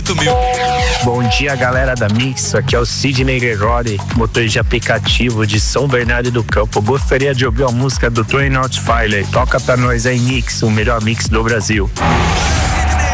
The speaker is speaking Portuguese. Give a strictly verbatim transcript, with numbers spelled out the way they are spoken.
oito mil. Bom dia, galera da Mix. Aqui é o Sidney Gregori, motorista de aplicativo de São Bernardo do Campo. Gostaria de ouvir a música do Twenty Not Fire. Toca pra nós aí, Mix, o melhor mix do Brasil.